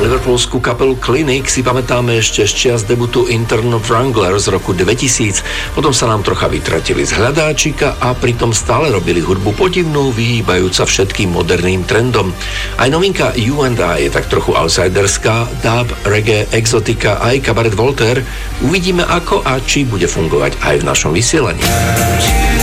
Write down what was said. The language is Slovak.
Liverpoolskú kapelu Clinic si pamätáme ešte z čias debutu Internal Wrangler z roku 2000, potom sa nám trocha vytratili z hľadáčika a pritom stále robili hudbu podivnú, vyhýbajúca všetkým moderným trendom. Aj novinka You and I je tak trochu outsiderská, dub, reggae, exotika aj kabaret Voltaire. Uvidíme ako a či bude fungovať aj v našom vysielaní.